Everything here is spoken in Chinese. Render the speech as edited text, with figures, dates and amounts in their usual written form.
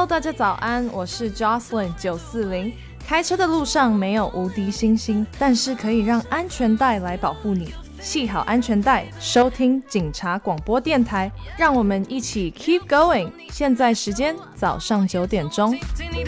大家早安，我是 Jocelyn 940。开车的路上没有无敌星星，但是可以让安全带来保护你。系好安全带，收听警察广播电台，让我们一起 keep going。现在时间早上9点钟。